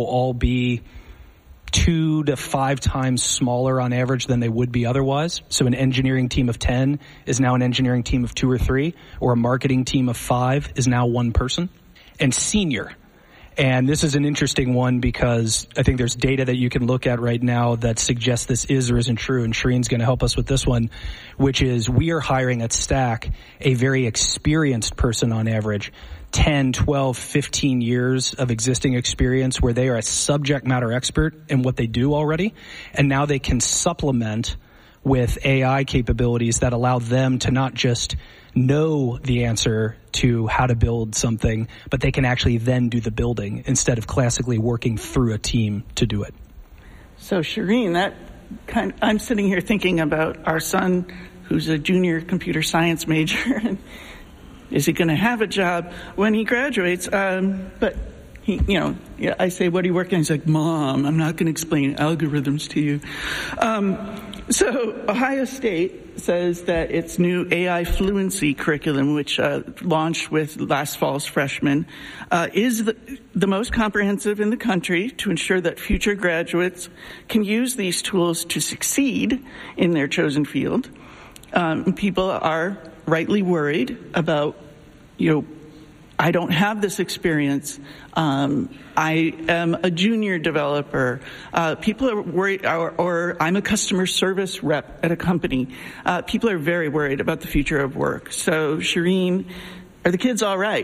will all be 2 to 5 times smaller on average than they would be otherwise. So an engineering team of 10 is now an engineering team of 2 or 3, or a marketing team of 5 is now 1 person. And senior. And this is an interesting one because I think there's data that you can look at right now that suggests this is or isn't true, and Shireen's going to help us with this one, which is we are hiring at Stack a very experienced person on average, 10, 12, 15 years of existing experience where they are a subject matter expert in what they do already, and now they can supplement with AI capabilities that allow them to not just know the answer to how to build something, but they can actually then do the building instead of classically working through a team to do it. So Shireen, I'm sitting here thinking about our son who's a junior computer science major. And is he going to have a job when he graduates? But he, I say, what are you working on? He's like, Mom, I'm not going to explain algorithms to you. So Ohio State says that its new AI fluency curriculum, which launched with last fall's freshmen, is the most comprehensive in the country to ensure that future graduates can use these tools to succeed in their chosen field. People are rightly worried about, I don't have this experience. I am a junior developer. People are worried, or I'm a customer service rep at a company. People are very worried about the future of work. So, Shireen, are the kids all right?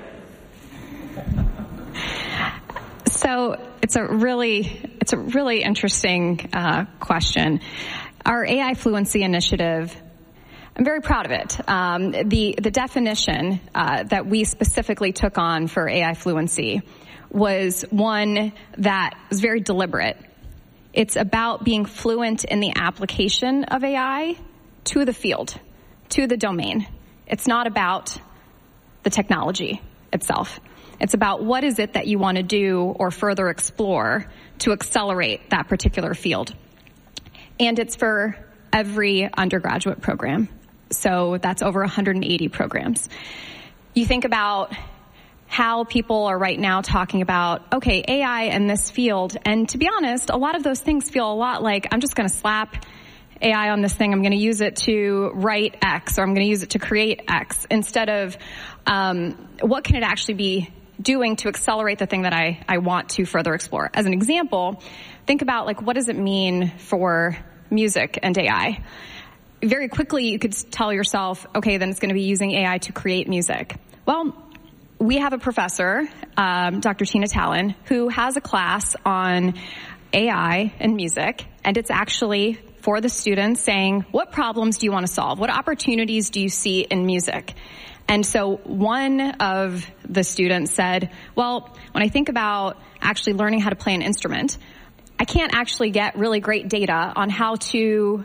So it's a really interesting question. Our AI Fluency Initiative, I'm very proud of it. The definition that we specifically took on for AI fluency was one that was very deliberate. It's about being fluent in the application of AI to the field, to the domain. It's not about the technology itself. It's about what is it that you want to do or further explore to accelerate that particular field. And it's for every undergraduate program. So that's over 180 programs. You think about how people are right now talking about, okay, AI in this field. And to be honest, a lot of those things feel a lot like I'm just going to slap AI on this thing. I'm going to use it to write X, or I'm going to use it to create X, instead of what can it actually be doing to accelerate the thing that I want to further explore. As an example, think about what does it mean for music and AI? Very quickly, you could tell yourself, okay, then it's going to be using AI to create music. Well, we have a professor, Dr. Tina Talon, who has a class on AI and music, and it's actually for the students saying, what problems do you want to solve? What opportunities do you see in music? And so one of the students said, well, when I think about actually learning how to play an instrument, I can't actually get really great data on how to,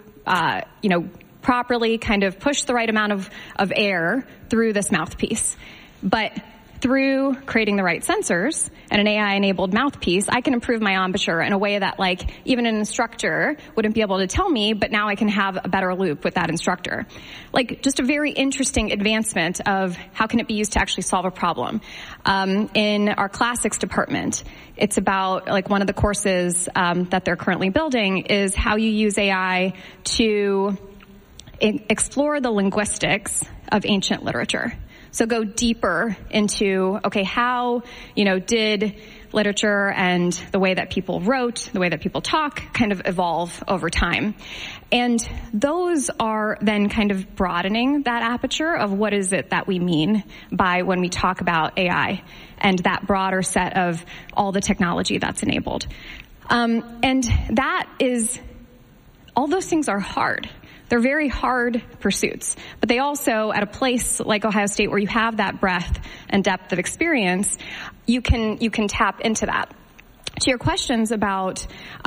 properly kind of push the right amount of air through this mouthpiece. But through creating the right sensors and an AI-enabled mouthpiece, I can improve my embouchure in a way that even an instructor wouldn't be able to tell me, but now I can have a better loop with that instructor. Just a very interesting advancement of how can it be used to actually solve a problem. In our classics department, it's about one of the courses that they're currently building is how you use AI to explore the linguistics of ancient literature. So go deeper into, okay, how, did literature and the way that people wrote, the way that people talk kind of evolve over time. And those are then kind of broadening that aperture of what is it that we mean by when we talk about AI and that broader set of all the technology that's enabled. And that is, all those things are hard. They're very hard pursuits, but they also, at a place like Ohio State where you have that breadth and depth of experience, you can tap into that. To your questions about,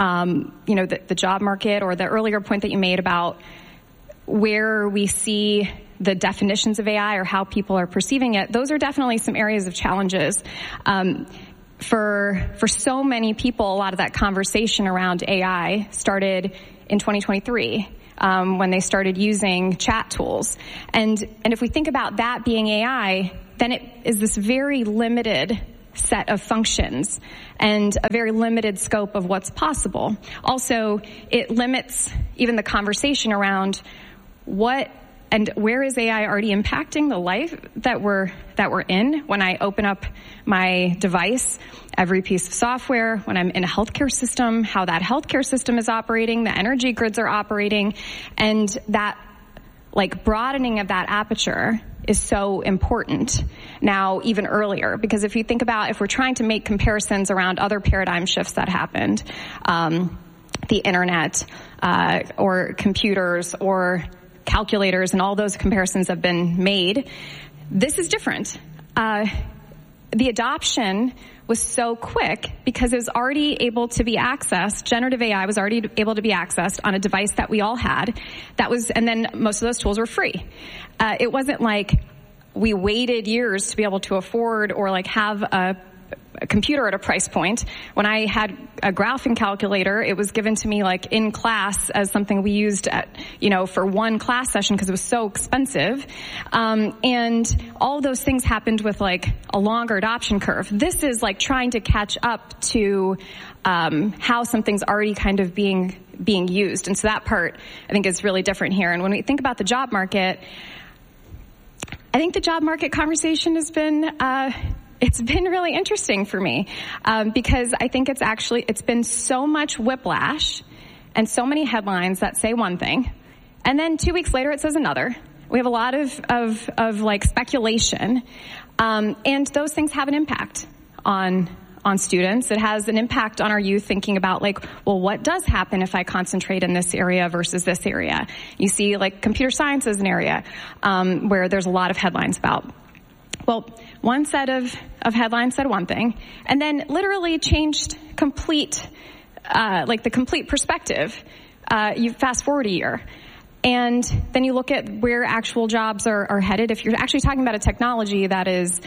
the job market, or the earlier point that you made about where we see the definitions of AI or how people are perceiving it, those are definitely some areas of challenges. For so many people, a lot of that conversation around AI started in 2023. When they started using chat tools. And if we think about that being AI, then it is this very limited set of functions and a very limited scope of what's possible. Also, it limits even the conversation around what and where is AI already impacting the life that we're in. When I open up my device, every piece of software, when I'm in a healthcare system, how that healthcare system is operating, the energy grids are operating, and that broadening of that aperture is so important now even earlier, because if you think about, if we're trying to make comparisons around other paradigm shifts that happened, the internet, or computers or calculators, and all those comparisons have been made, this is different. The adoption was so quick because it was already able to be accessed. Generative AI was already able to be accessed on a device that we all had. And then most of those tools were free. It wasn't like we waited years to be able to afford or have a computer at a price point. When I had a graphing calculator, it was given to me in class as something we used for one class session because it was so expensive. And all those things happened with a longer adoption curve. This is trying to catch up to how something's already kind of being used. And so that part I think is really different here. And when we think about the job market, I think the job market conversation has been it's been really interesting for me, because I think it's been so much whiplash and so many headlines that say one thing, and then 2 weeks later it says another. We have a lot of speculation, and those things have an impact on students. It has an impact on our youth thinking about well, what does happen if I concentrate in this area versus this area? You see computer science is an area where there's a lot of headlines about. Well, one set of headlines said one thing, and then literally changed the complete perspective. You fast forward a year, and then you look at where actual jobs are headed. If you're actually talking about a technology that is,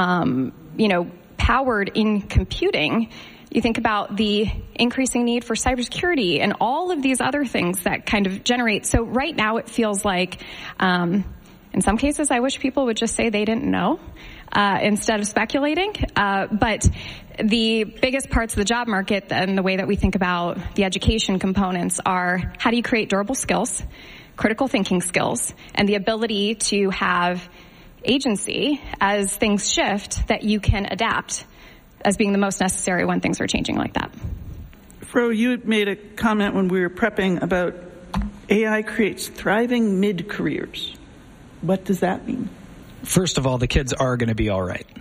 powered in computing, you think about the increasing need for cybersecurity and all of these other things that kind of generate. So right now it feels in some cases, I wish people would just say they didn't know instead of speculating. But the biggest parts of the job market and the way that we think about the education components are how do you create durable skills, critical thinking skills, and the ability to have agency as things shift that you can adapt as being the most necessary when things are changing like that. Fro, you made a comment when we were prepping about AI creates thriving mid-careers. What does that mean? First of all, the kids are going to be all right.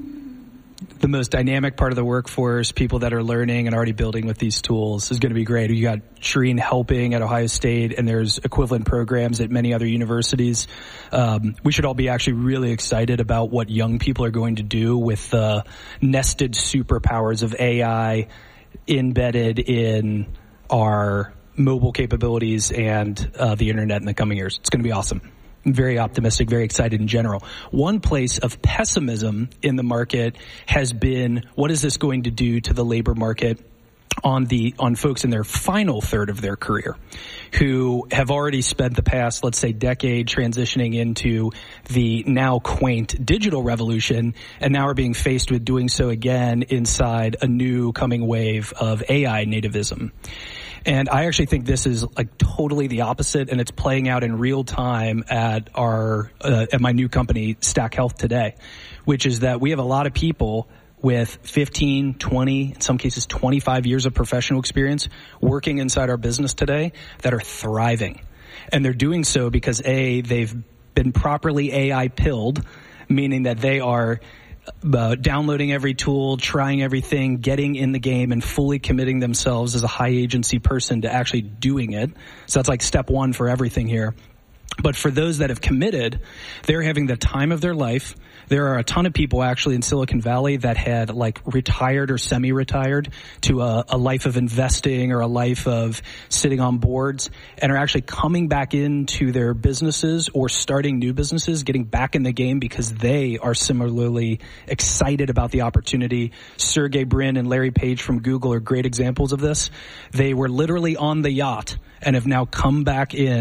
The most dynamic part of the workforce, people that are learning and already building with these tools, is going to be great. You got Shireen helping at Ohio State, and there's equivalent programs at many other universities. We should all be actually really excited about what young people are going to do with the nested superpowers of AI embedded in our mobile capabilities and the internet in the coming years. It's going to be awesome. I'm very optimistic, very excited in general. One place of pessimism in the market has been, what is this going to do to the labor market on folks in their final third of their career who have already spent the past, let's say, decade transitioning into the now quaint digital revolution and now are being faced with doing so again inside a new coming wave of AI nativism. And I actually think this is totally the opposite, and it's playing out in real time at at my new company, Stack Health today, which is that we have a lot of people with 15, 20, in some cases 25 years of professional experience working inside our business today that are thriving. And they're doing so because they've been properly AI pilled, meaning that they are downloading every tool, trying everything, getting in the game, and fully committing themselves as a high agency person to actually doing it. So that's step one for everything here. But for those that have committed, they're having the time of their life. There are a ton of people actually in Silicon Valley that had retired or semi-retired to a life of investing or a life of sitting on boards and are actually coming back into their businesses or starting new businesses, getting back in the game because they are similarly excited about the opportunity. Sergey Brin and Larry Page from Google are great examples of this. They were literally on the yacht and have now come back in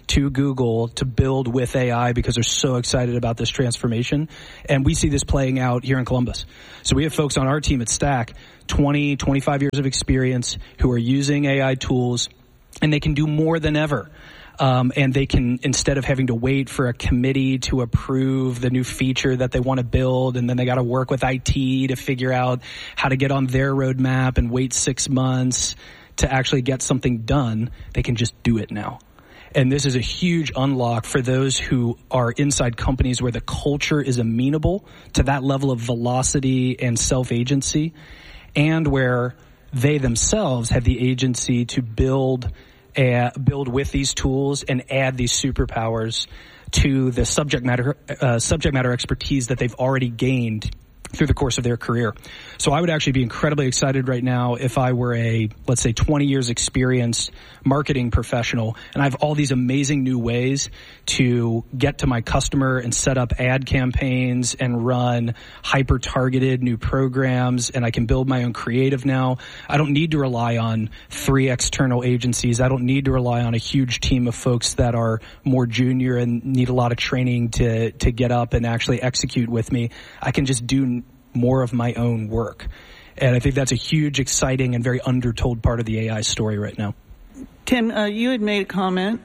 to Google to build with AI because they're so excited about this transformation. And we see this playing out here in Columbus. So we have folks on our team at Stack, 20, 25 years of experience who are using AI tools, and they can do more than ever. And they can, instead of having to wait for a committee to approve the new feature that they want to build, and then they got to work with IT to figure out how to get on their roadmap and wait 6 months to actually get something done, they can just do it now. And this is a huge unlock for those who are inside companies where the culture is amenable to that level of velocity and self-agency, and where they themselves have the agency to build with these tools and add these superpowers to the subject matter expertise that they've already gained through the course of their career. So I would actually be incredibly excited right now if I were a, let's say, 20 years experienced marketing professional, and I have all these amazing new ways to get to my customer and set up ad campaigns and run hyper-targeted new programs, and I can build my own creative now. I don't need to rely on 3 external agencies. I don't need to rely on a huge team of folks that are more junior and need a lot of training to get up and actually execute with me. I can just do more of my own work. And I think that's a huge, exciting, and very undertold part of the AI story right now. Tim, you had made a comment,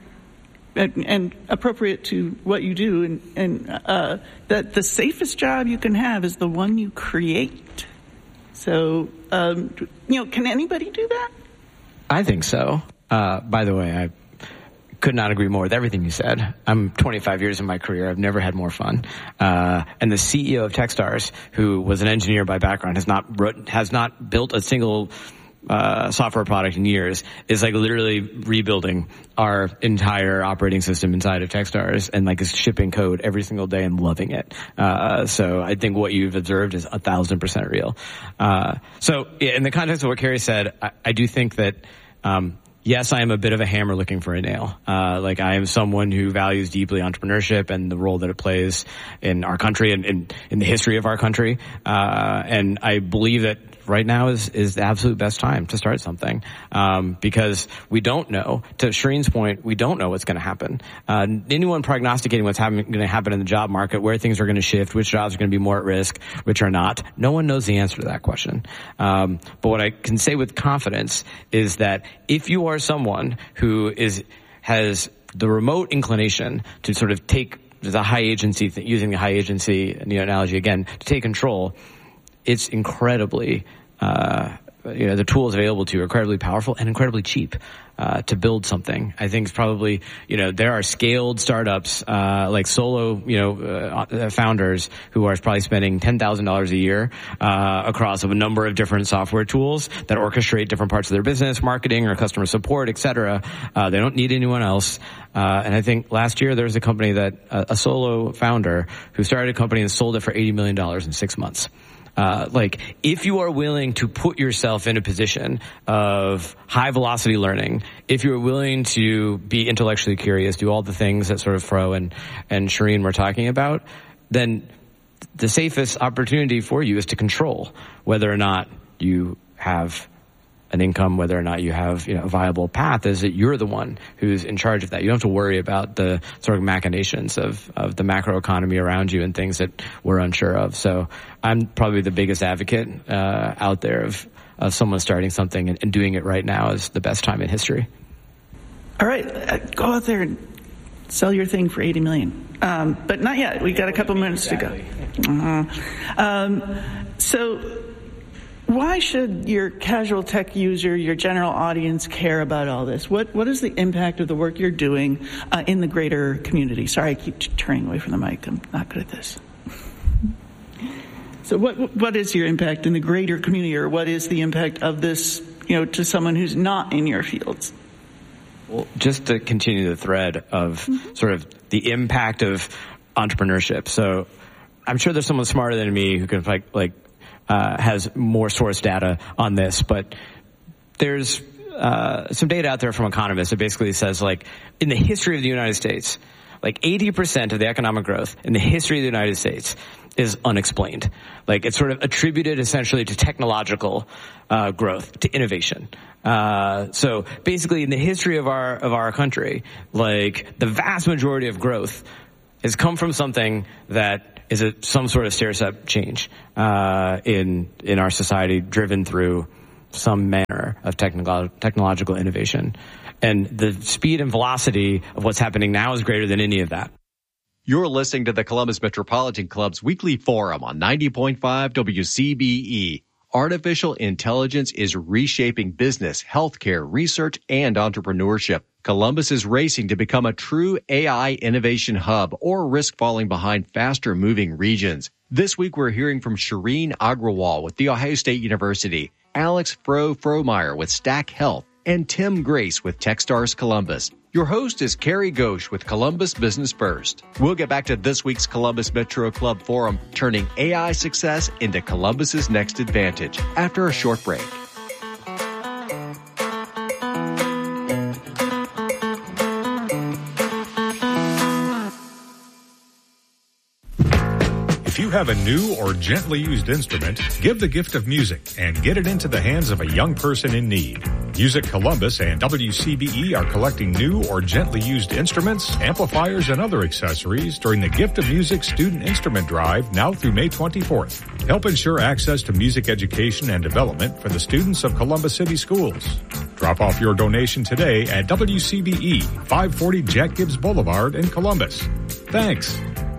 and appropriate to what you do, and that the safest job you can have is the one you create. So, can anybody do that? I think so. By the way, I could not agree more with everything you said. I'm 25 years in my career. I've never had more fun. And the CEO of Techstars, who was an engineer by background, has not built a single software product in years, is like literally rebuilding our entire operating system inside of Techstars, and like is shipping code every single day and loving it. So I think what you've observed is 1,000% real. So in the context of what Carrie said, I do think that, yes, I am a bit of a hammer looking for a nail. I am someone who values deeply entrepreneurship and the role that it plays in our country and in the history of our country. And I believe that right now is the absolute best time to start something. Because we don't know, to Shireen's point, we don't know what's going to happen. Anyone prognosticating what's going to happen in the job market, where things are going to shift, which jobs are going to be more at risk, which are not, no one knows the answer to that question. But what I can say with confidence is that if you are someone who has the remote inclination to sort of take the high agency, using the high agency analogy again, to take control, it's incredibly, the tools available to you are incredibly powerful and incredibly cheap to build something. I think it's probably, there are scaled startups like solo, founders who are probably spending $10,000 a year across a number of different software tools that orchestrate different parts of their business, marketing or customer support, et cetera. They don't need anyone else. And I think last year there was a company that a solo founder who started a company and sold it for $80 million in 6 months. If you are willing to put yourself in a position of high velocity learning, if you're willing to be intellectually curious, do all the things that sort of Fro and Shireen were talking about, then the safest opportunity for you is to control whether or not you have an income, whether or not you have a viable path, is that you're the one who's in charge of that. You don't have to worry about the sort of machinations of the macro economy around you and things that we're unsure of. So I'm probably the biggest advocate out there of someone starting something and doing it right now is the best time in history. All right, go out there and sell your thing for $80 million. But not yet. We got a couple minutes to go. So why should your casual tech user, your general audience, care about all this? What is the impact of the work you're doing in the greater community? Sorry, I keep turning away from the mic. I'm not good at this. So what is your impact in the greater community, or what is the impact of this, to someone who's not in your fields? Well, just to continue the thread of sort of the impact of entrepreneurship. So I'm sure there's someone smarter than me who can has more source data on this, but there's some data out there from economists that basically says, in the history of the United States, Like 80% of the economic growth in the history of the United States is unexplained. Like it's sort of attributed essentially to technological growth, to innovation. So basically in the history of our country, like the vast majority of growth has come from something that is some sort of stair-step change in our society, driven through some manner of technological innovation. And the speed and velocity of what's happening now is greater than any of that. You're listening to the Columbus Metropolitan Club's weekly forum on 90.5 WCBE. Artificial intelligence is reshaping business, healthcare, research, and entrepreneurship. Columbus is racing to become a true AI innovation hub or risk falling behind faster moving regions. This week we're hearing from Shireen Agrawal with The Ohio State University, Alex Frohmeyer with Stack Health, and Tim Grace with Techstars Columbus. Your host is Carrie Ghosh with Columbus Business First. We'll get back to this week's Columbus Metro Club Forum, turning AI success into Columbus's next advantage, after a short break. If you have a new or gently used instrument, give the gift of music and get it into the hands of a young person in need. Music Columbus and WCBE are collecting new or gently used instruments, amplifiers, and other accessories during the Gift of Music Student Instrument Drive now through May 24th. Help ensure access to music education and development for the students of Columbus City Schools. Drop off your donation today at WCBE, 540 Jack Gibbs Boulevard in Columbus. Thanks.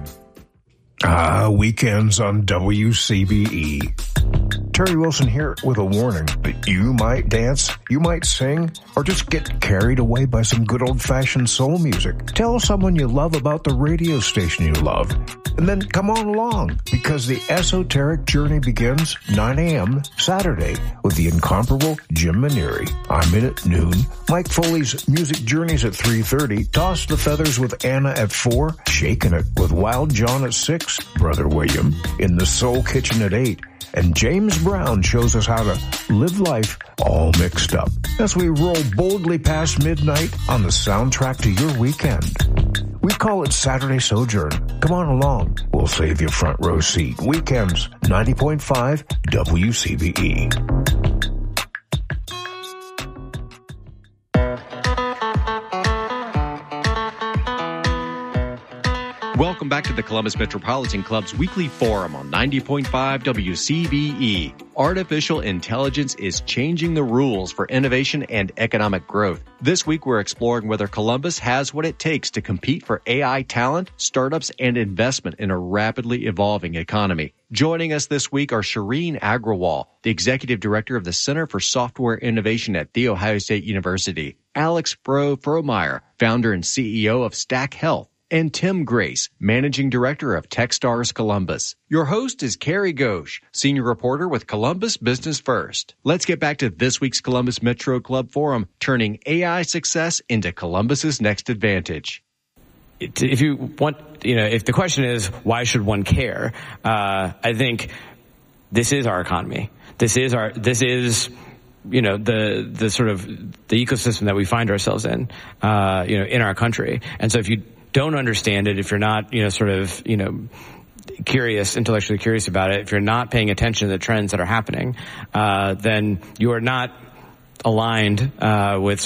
Weekends on WCBE. Terry Wilson here with a warning that you might dance, you might sing, or just get carried away by some good old-fashioned soul music. Tell someone you love about the radio station you love. And then come on along, because the esoteric journey begins 9 a.m. Saturday with the incomparable Jim Maneri. I'm in at noon. Mike Foley's Music Journeys at 3:30. Toss the Feathers with Anna at 4. Shaking It with Wild John at 6. Brother William in the Soul Kitchen at 8. And James Brown shows us how to live life all mixed up as we roll boldly past midnight on the soundtrack to your weekend. We call it Saturday Sojourn. Come on along. We'll save you a front row seat. Weekends, 90.5 WCBE. Welcome back to the Columbus Metropolitan Club's weekly forum on 90.5 WCBE. Artificial intelligence is changing the rules for innovation and economic growth. This week we're exploring whether Columbus has what it takes to compete for AI talent, startups, and investment in a rapidly evolving economy. Joining us this week are Shireen Agrawal, the Executive Director of the Center for Software Innovation at The Ohio State University, Alex Frohmeyer, founder and CEO of Stack Health, and Tim Grace, Managing Director of Techstars Columbus. Your host is Carrie Ghosh, Senior Reporter with Columbus Business First. Let's get back to this week's Columbus Metro Club Forum, turning AI success into Columbus's next advantage. If you want, if the question is, why should one care? I think this is our economy. This is the sort of the ecosystem that we find ourselves in our country. And so if you don't understand it, if you're not, intellectually curious about it, if you're not paying attention to the trends that are happening, then you are not aligned with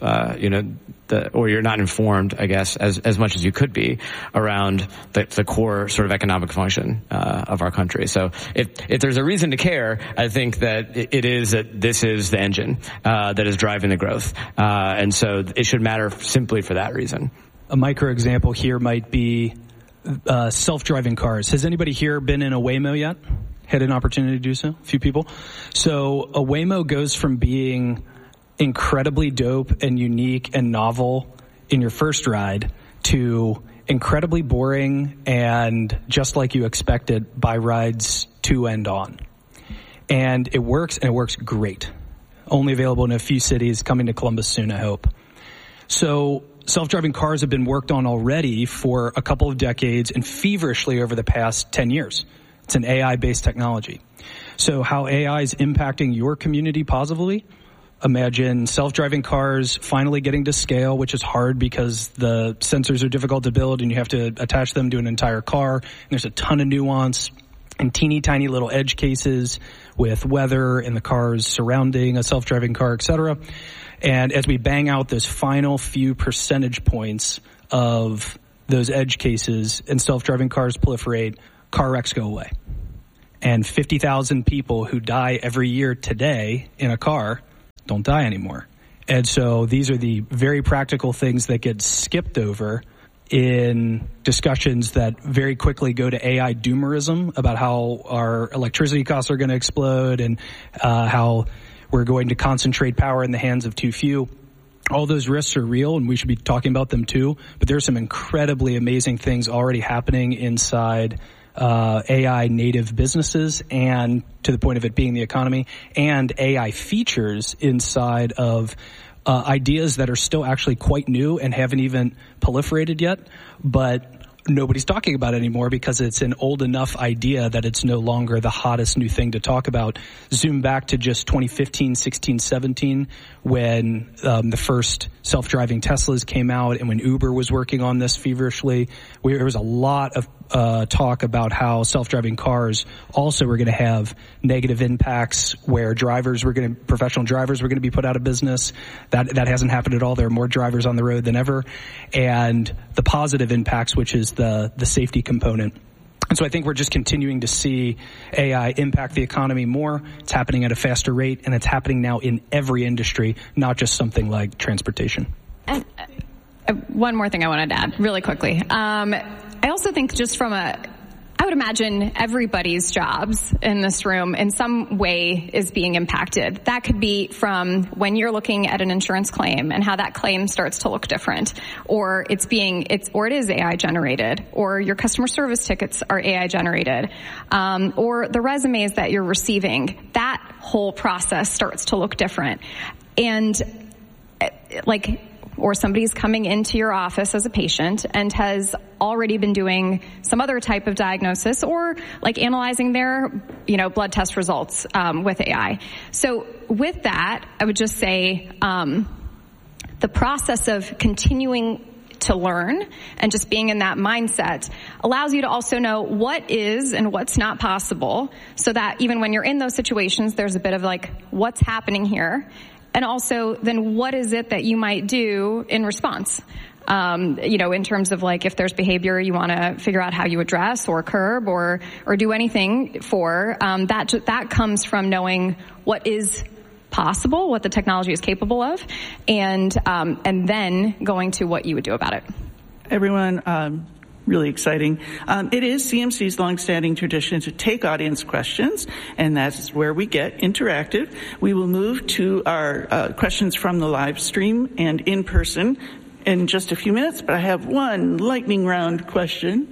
or you're not informed, I guess, as much as you could be around the core sort of economic function of our country. So if there's a reason to care, I think that it is that this is the engine that is driving the growth. And so it should matter simply for that reason. A micro example here might be self-driving cars. Has anybody here been in a Waymo yet? Had an opportunity to do so? A few people. So a Waymo goes from being incredibly dope and unique and novel in your first ride to incredibly boring and just like you expected by rides 2 and on. And it works great. Only available in a few cities, coming to Columbus soon, I hope. So self-driving cars have been worked on already for a couple of decades and feverishly over the past 10 years. It's an AI-based technology. So how AI is impacting your community positively? Imagine self-driving cars finally getting to scale, which is hard because the sensors are difficult to build and you have to attach them to an entire car. And there's a ton of nuance and teeny tiny little edge cases with weather and the cars surrounding a self-driving car, et cetera. And as we bang out those final few percentage points of those edge cases and self-driving cars proliferate, car wrecks go away. And 50,000 people who die every year today in a car don't die anymore. And so these are the very practical things that get skipped over in discussions that very quickly go to AI doomerism about how our electricity costs are going to explode and how we're going to concentrate power in the hands of too few. All those risks are real, and we should be talking about them too. But there's some incredibly amazing things already happening inside AI native businesses, and to the point of it being the economy, and AI features inside of ideas that are still actually quite new and haven't even proliferated yet, but nobody's talking about it anymore because it's an old enough idea that it's no longer the hottest new thing to talk about. Zoom back to just 2015, 16, 17, when the first self-driving Teslas came out and when Uber was working on this feverishly. There was a lot of talk about how self-driving cars also were going to have negative impacts where professional drivers were going to be put out of business. That hasn't happened at all. There are more drivers on the road than ever. And the positive impacts, which is the safety component. And so I think we're just continuing to see AI impact the economy more. It's happening at a faster rate, and it's happening now in every industry, not just something like transportation. And one more thing I wanted to add really quickly. I also think just I would imagine everybody's jobs in this room in some way is being impacted. That could be from when you're looking at an insurance claim and how that claim starts to look different, or it is AI generated, or your customer service tickets are AI generated, or the resumes that you're receiving. That whole process starts to look different. And or somebody's coming into your office as a patient and has already been doing some other type of diagnosis or analyzing their, blood test results with AI. So with that, I would just say the process of continuing to learn and just being in that mindset allows you to also know what is and what's not possible, so that even when you're in those situations, there's a bit of what's happening here. And also, then what is it that you might do in response? In terms of if there's behavior you want to figure out how you address or curb or do anything for, that comes from knowing what is possible, what the technology is capable of, and then going to what you would do about it. Everyone, really exciting. It is CMC's longstanding tradition to take audience questions, and that's where we get interactive. We will move to our questions from the live stream and in person in just a few minutes, but I have one lightning round question,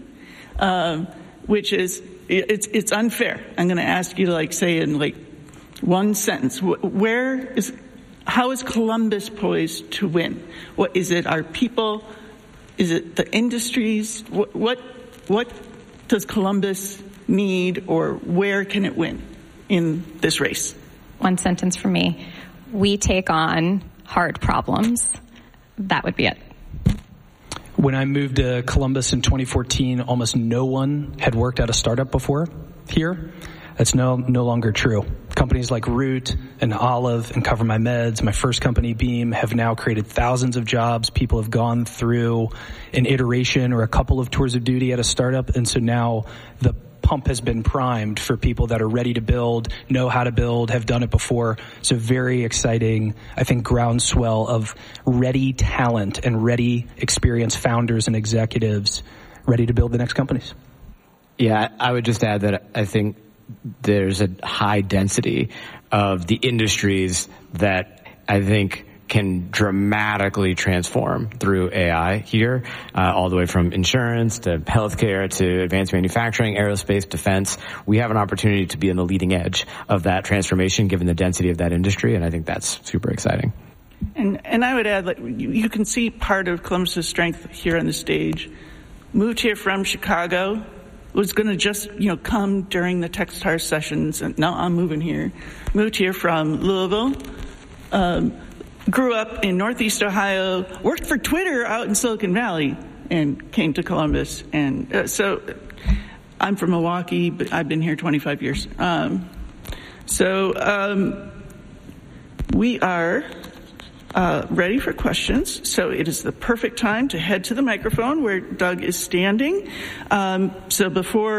which is, it's unfair. I'm going to ask you to say in one sentence, how is Columbus poised to win? What is it, our people? Is it the industries? What does Columbus need, or where can it win in this race? One sentence from me. We take on hard problems. That would be it. When I moved to Columbus in 2014, almost no one had worked at a startup before here. That's no longer true. Companies like Root and Olive and Cover My Meds, my first company, Beam, have now created thousands of jobs. People have gone through an iteration or a couple of tours of duty at a startup, and so now the pump has been primed for people that are ready to build, know how to build, have done it before. So very exciting, I think, groundswell of ready talent and ready experienced founders and executives ready to build the next companies. Yeah, I would just add that I think there's a high density of the industries that I think can dramatically transform through AI here, all the way from insurance to healthcare to advanced manufacturing, aerospace, defense. We have an opportunity to be in the leading edge of that transformation given the density of that industry, and I think that's super exciting. And I would add, you can see part of Columbus's strength here on the stage. Moved here from Chicago, was going to just, come during the Techstars sessions, and now I'm moving here. Moved here from Louisville, grew up in Northeast Ohio, worked for Twitter out in Silicon Valley, and came to Columbus. And so I'm from Milwaukee, but I've been here 25 years. We are ready for questions. So it is the perfect time to head to the microphone where Doug is standing. So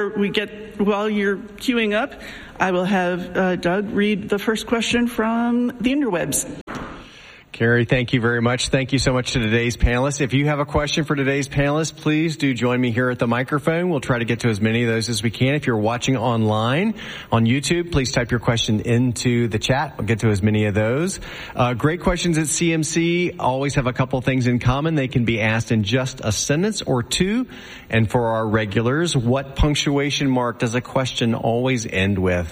while you're queuing up, I will have Doug read the first question from the interwebs. Carrie, thank you very much. Thank you so much to today's panelists. If you have a question for today's panelists, please do join me here at the microphone. We'll try to get to as many of those as we can. If you're watching online on YouTube, please type your question into the chat. We'll get to as many of those. Great questions at CMC always have a couple things in common. They can be asked in just a sentence or two. And for our regulars, what punctuation mark does a question always end with?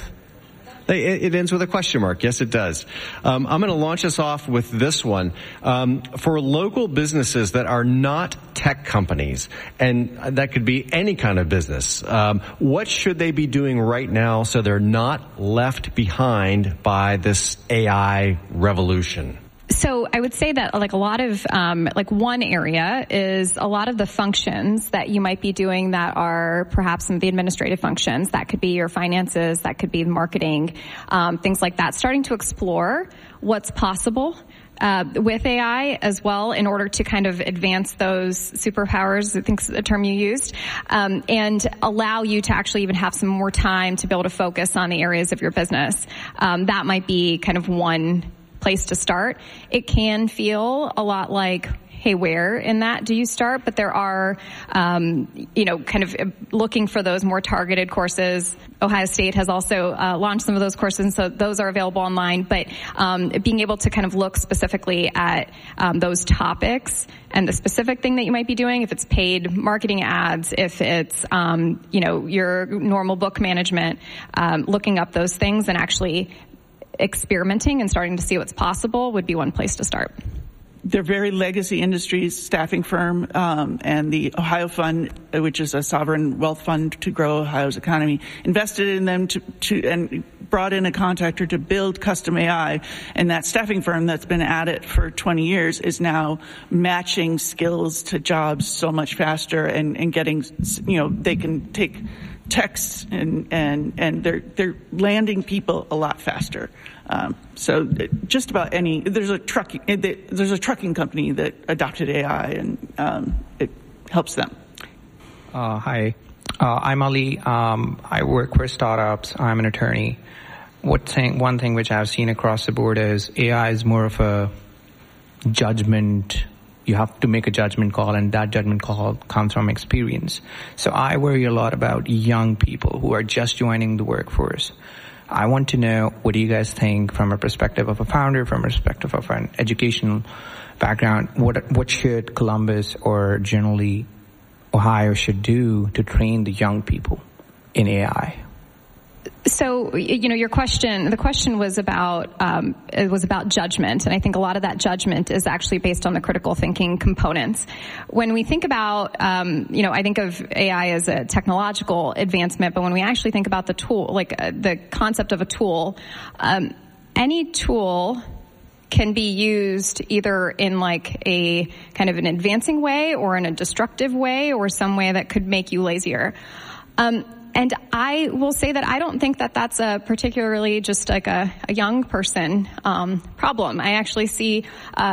It ends with a question mark. Yes, it does. I'm going to launch us off with this one. For local businesses that are not tech companies, and that could be any kind of business, what should they be doing right now so they're not left behind by this AI revolution? So I would say that like a lot of, one area is a lot of the functions that you might be doing that are perhaps some of the administrative functions. That could be your finances, that could be marketing, things like that. Starting to explore what's possible with AI as well in order to kind of advance those superpowers, I think is the term you used, and allow you to actually even have some more time to be able to focus on the areas of your business. That might be kind of one place to start. It can feel a lot like, hey, where in that do you start? But there are, kind of looking for those more targeted courses. Ohio State has also launched some of those courses, and so those are available online. But being able to kind of look specifically at those topics and the specific thing that you might be doing, if it's paid marketing ads, if it's, your normal book management, looking up those things and actually experimenting and starting to see what's possible would be one place to start. They're very legacy industries, staffing firm, and the Ohio Fund, which is a sovereign wealth fund to grow Ohio's economy, invested in them and brought in a contractor to build custom AI. And that staffing firm that's been at it for 20 years is now matching skills to jobs so much faster and getting, they can take texts and they're landing people a lot faster. So just about there's a trucking company that adopted AI and it helps them. Hi, I'm Ali. I work for startups. I'm an attorney. One thing which I've seen across the board is AI is more of a judgment. You have to make a judgment call, and that judgment call comes from experience. So I worry a lot about young people who are just joining the workforce. I want to know, what do you guys think from a perspective of a founder, from a perspective of an educational background, what should Columbus or generally Ohio should do to train the young people in AI? So, the question was about judgment. And I think a lot of that judgment is actually based on the critical thinking components. When we think about, I think of AI as a technological advancement, but when we actually think about the tool, the concept of a tool, any tool can be used either in a kind of an advancing way or in a destructive way or some way that could make you lazier. And I will say that I don't think that that's a particularly just a young person problem. I actually see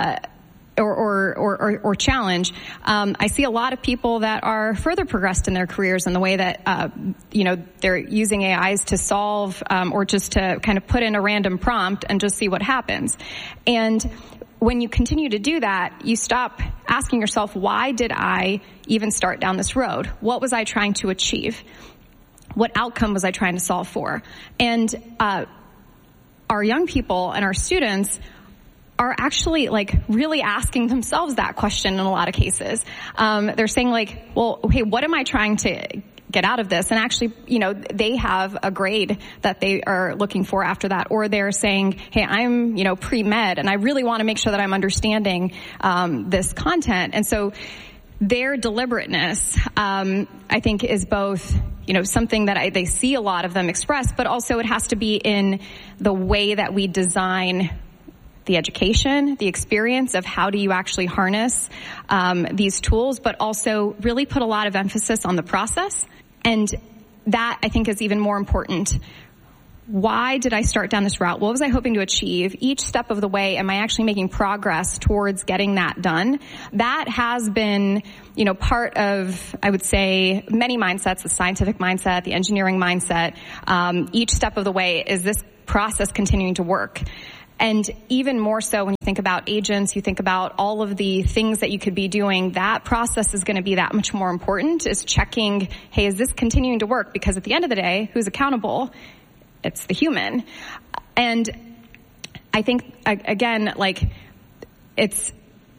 or challenge. I see a lot of people that are further progressed in their careers in the way that they're using AIs to solve or just to kind of put in a random prompt and just see what happens. And when you continue to do that, you stop asking yourself, why did I even start down this road? What was I trying to achieve? What outcome was I trying to solve for? And our young people and our students are actually really asking themselves that question in a lot of cases. They're saying hey, what am I trying to get out of this? And actually, they have a grade that they are looking for after that. Or they're saying, hey, I'm, pre-med and I really want to make sure that I'm understanding this content. And so their deliberateness, I think, is both, something that they see a lot of them express, but also it has to be in the way that we design the education, the experience of how do you actually harness these tools, but also really put a lot of emphasis on the process. And that, I think, is even more important. Why did I start down this route? What was I hoping to achieve? Each step of the way, am I actually making progress towards getting that done? That has been, part of, I would say, many mindsets, the scientific mindset, the engineering mindset. Each step of the way, is this process continuing to work? And even more so when you think about agents, you think about all of the things that you could be doing, that process is going to be that much more important, is checking, hey, is this continuing to work? Because at the end of the day, who's accountable? It's the human. And I think, again, it's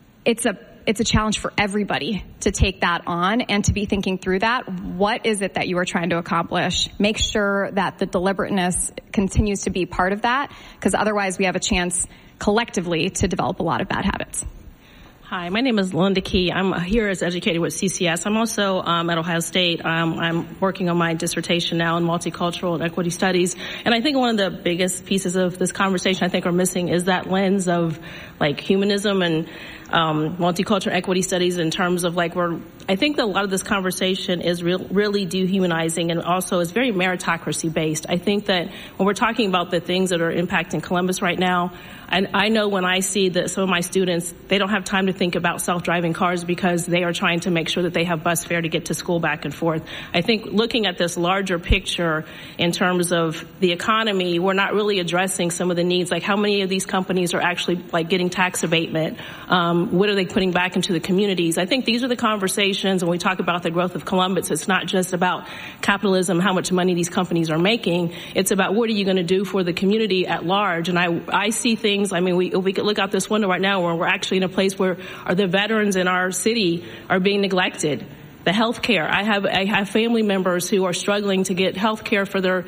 a challenge for everybody to take that on and to be thinking through that. What is it that you are trying to accomplish? Make sure that the deliberateness continues to be part of that, because otherwise we have a chance collectively to develop a lot of bad habits. Hi, my name is Linda Key. I'm here as educated with CCS. I'm also at Ohio State. I'm working on my dissertation now in multicultural and equity studies. And I think one of the biggest pieces of this conversation I think are missing is that lens of humanism and multicultural equity studies, in terms of I think that a lot of this conversation is really dehumanizing, and also is very meritocracy based. I think that when we're talking about the things that are impacting Columbus right now, and I know when I see that some of my students, they don't have time to think about self-driving cars because they are trying to make sure that they have bus fare to get to school back and forth. I think looking at this larger picture in terms of the economy, we're not really addressing some of the needs, like how many of these companies are actually getting tax abatement? What are they putting back into the communities? I think these are the conversations when we talk about the growth of Columbus. It's not just about capitalism, how much money these companies are making. It's about what are you going to do for the community at large. And I see things, we could look out this window right now where we're actually in a place where the veterans in our city are being neglected. The health care. I have family members who are struggling to get health care for their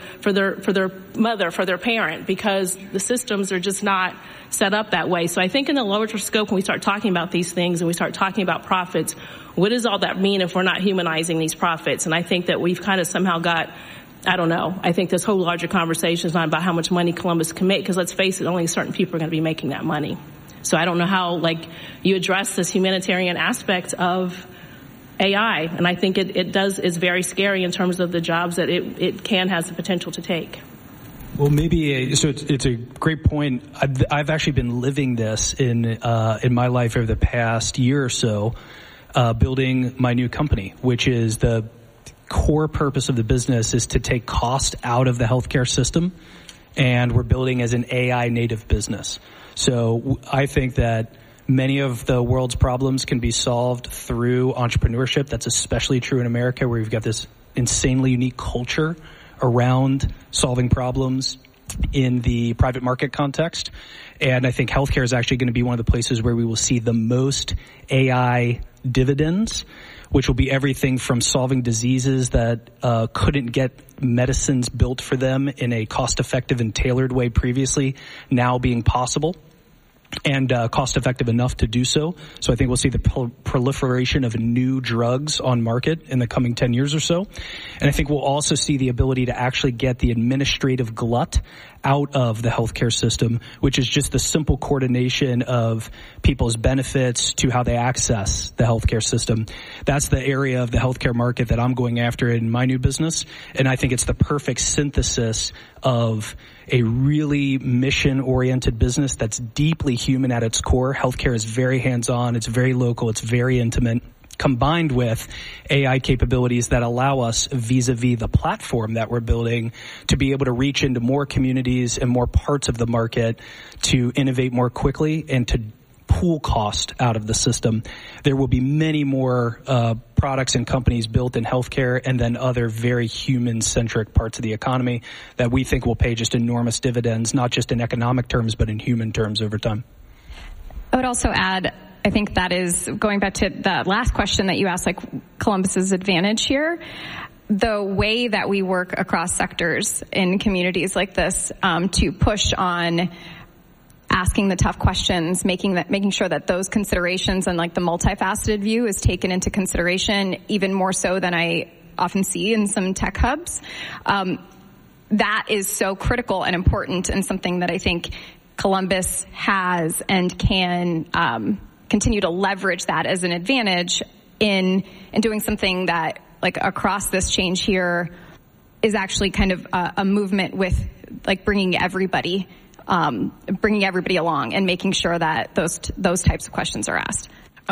mother, for their parent, because the systems are just not set up that way. So I think in the larger scope, when we start talking about these things and we start talking about profits, what does all that mean if we're not humanizing these profits? And I think that we've kind of somehow got, I don't know, I think this whole larger conversation is not about how much money Columbus can make, because let's face it, only certain people are going to be making that money. So I don't know how, you address this humanitarian aspect of AI, and I think is very scary in terms of the jobs that it has the potential to take. Well, maybe so. It's a great point. I've actually been living this in my life over the past year or so, building my new company, which is the core purpose of the business is to take cost out of the healthcare system, and we're building as an AI native business. So I think that many of the world's problems can be solved through entrepreneurship. That's especially true in America, where we've got this insanely unique culture around solving problems in the private market context. And I think healthcare is actually going to be one of the places where we will see the most AI dividends, which will be everything from solving diseases that couldn't get medicines built for them in a cost-effective and tailored way previously, now being possible, and cost-effective enough to do so. So I think we'll see the proliferation of new drugs on market in the coming 10 years or so. And I think we'll also see the ability to actually get the administrative glut out of the healthcare system, which is just the simple coordination of people's benefits to how they access the healthcare system. That's the area of the healthcare market that I'm going after in my new business. And I think it's the perfect synthesis of a really mission-oriented business that's deeply human at its core. Healthcare is very hands-on, it's very local, it's very intimate, combined with AI capabilities that allow us, vis-a-vis the platform that we're building, to be able to reach into more communities and more parts of the market to innovate more quickly and to pool cost out of the system. There will be many more products and companies built in healthcare and then other very human-centric parts of the economy that we think will pay just enormous dividends, not just in economic terms, but in human terms over time. I would also add, I think that is going back to the last question that you asked, Columbus's advantage here. The way that we work across sectors in communities like this to push on asking the tough questions, making sure that those considerations and the multifaceted view is taken into consideration, even more so than I often see in some tech hubs. That is so critical and important, and something that I think Columbus has and can continue to leverage that as an advantage in doing something that, like, across this change here is actually kind of a movement with, like, bringing everybody along and making sure that those types of questions are asked.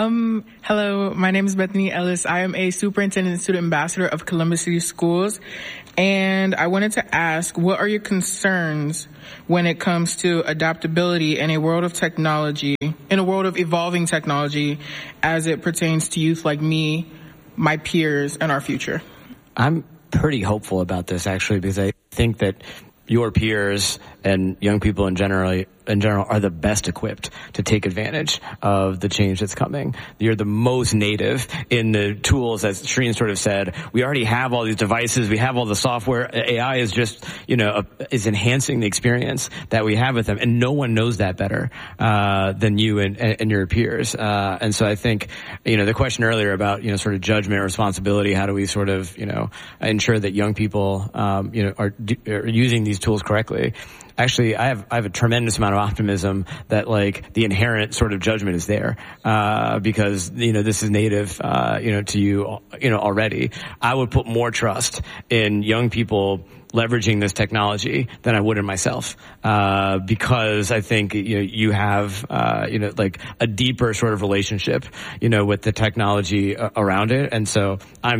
Hello, my name is Bethany Ellis. I am a superintendent and student ambassador of Columbus City Schools. And I wanted to ask, what are your concerns when it comes to adaptability in a world of technology, in a world of evolving technology, as it pertains to youth like me, my peers, and our future? I'm pretty hopeful about this, actually, because I think that your peers and young people in general are the best equipped to take advantage of the change that's coming. You're the most native in the tools, as Shireen sort of said. We already have all these devices. We have all the software. AI is just, is enhancing the experience that we have with them. And no one knows that better than you and your peers. And so I think, the question earlier about, sort of judgment or responsibility, how do we sort of, ensure that young people, are using these tools correctly? Actually, I have a tremendous amount of optimism that, like, the inherent sort of judgment is there, because, this is native, to you, already. I would put more trust in young people leveraging this technology than I would in myself, because I think, you have, like a deeper sort of relationship, with the technology around it. And so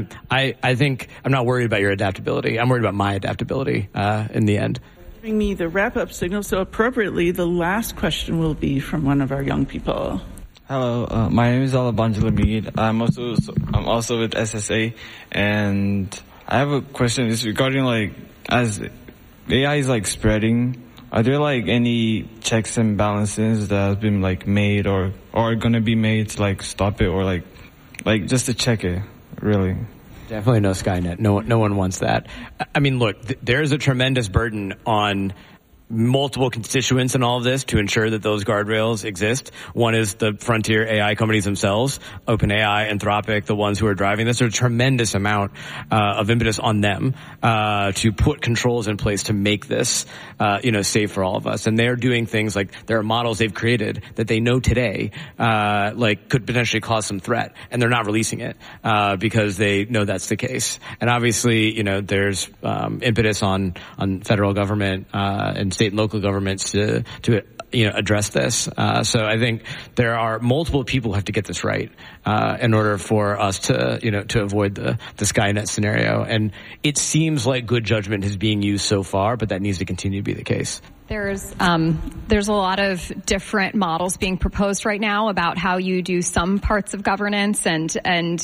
I think I'm not worried about your adaptability. I'm worried about my adaptability, in the end. Giving me the wrap-up signal, so appropriately, the last question will be from one of our young people. Hello, my name is Alabanjala Mead. I'm also with SSA, and I have a question. It's regarding, like, as AI is, like, spreading, are there, like, any checks and balances that have been, like, made or are going to be made to, like, stop it, or like just to check it, really? Definitely no Skynet. No one wants that. I mean, look, there's a tremendous burden on multiple constituents in all of this to ensure that those guardrails exist. One is the frontier AI companies themselves, OpenAI, Anthropic, the ones who are driving this. There's a tremendous amount of impetus on them to put controls in place to make this safe for all of us. And they're doing things like there are models they've created that they know today could potentially cause some threat, and they're not releasing it because they know that's the case. And obviously, there's impetus on federal government and state and local governments to address this. So I think there are multiple people who have to get this right in order for us to avoid the Skynet scenario. And it seems like good judgment is being used so far, but that needs to continue to be the case. There's a lot of different models being proposed right now about how you do some parts of governance, and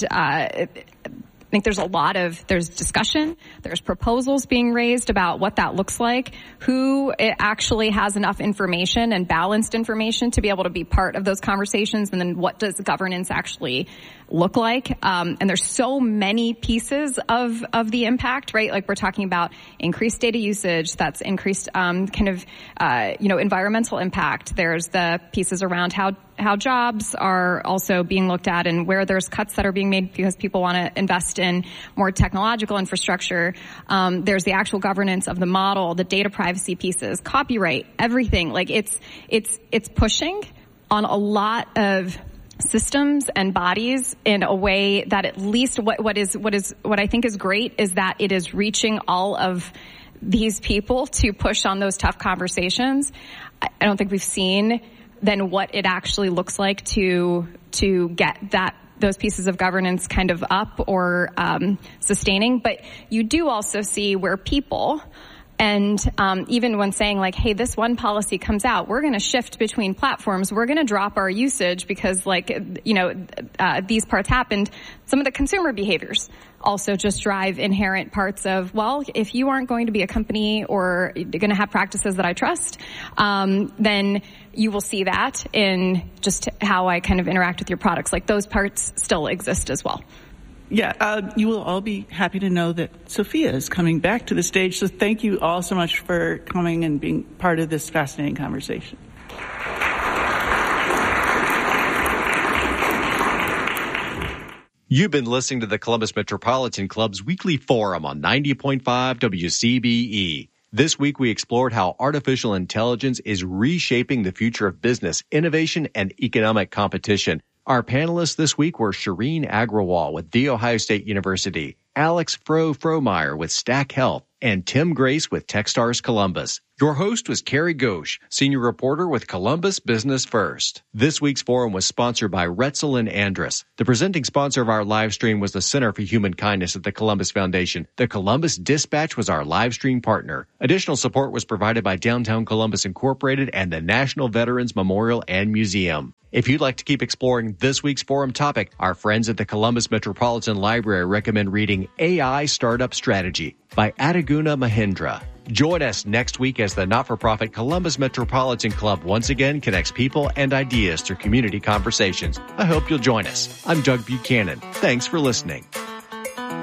I think there's discussion, there's proposals being raised about what that looks like, who actually has enough information and balanced information to be able to be part of those conversations, and then what does governance actually look like. And there's so many pieces of the impact, right? Like, we're talking about increased data usage, that's increased environmental impact. There's the pieces around how jobs are also being looked at, and where there's cuts that are being made because people want to invest in more technological infrastructure. There's the actual governance of the model, the data privacy pieces, copyright, everything. Like, it's pushing on a lot of systems and bodies in a way that, at least what I think is great is that it is reaching all of these people to push on those tough conversations. I don't think we've seen then what it actually looks like to get those pieces of governance kind of up or sustaining. But you do also see where people, and even when saying, like, hey, this one policy comes out, we're going to shift between platforms, we're going to drop our usage because, these parts happened. Some of the consumer behaviors also just drive inherent parts of, well, if you aren't going to be a company or going to have practices that I trust, then you will see that in just how I kind of interact with your products. Like, those parts still exist as well. Yeah, you will all be happy to know that Sophia is coming back to the stage. So thank you all so much for coming and being part of this fascinating conversation. You've been listening to the Columbus Metropolitan Club's weekly forum on 90.5 WCBE. This week, we explored how artificial intelligence is reshaping the future of business, innovation, and economic competition. Our panelists this week were Shireen Agrawal with The Ohio State University, Alex Fromeyer with Stack Health, and Tim Grace with Techstars Columbus. Your host was Carrie Ghosh, senior reporter with Columbus Business First. This week's forum was sponsored by Retzel and Andrus. The presenting sponsor of our live stream was the Center for Human Kindness at the Columbus Foundation. The Columbus Dispatch was our live stream partner. Additional support was provided by Downtown Columbus Incorporated and the National Veterans Memorial and Museum. If you'd like to keep exploring this week's forum topic, our friends at the Columbus Metropolitan Library recommend reading AI Startup Strategy by Adaguna Mahindra. Join us next week as the not-for-profit Columbus Metropolitan Club once again connects people and ideas through community conversations. I hope you'll join us. I'm Doug Buchanan. Thanks for listening.